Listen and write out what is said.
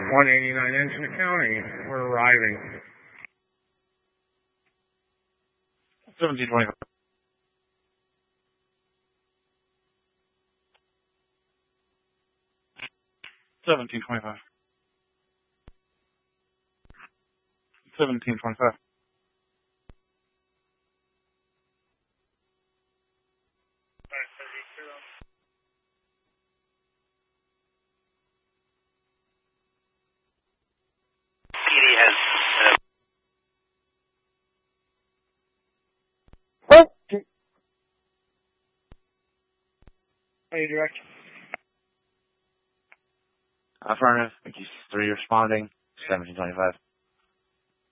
189 Engine County. We're arriving. 1725. 1725. 1725. Are you direct? Affirmative. Thank you. 3 responding. 1725.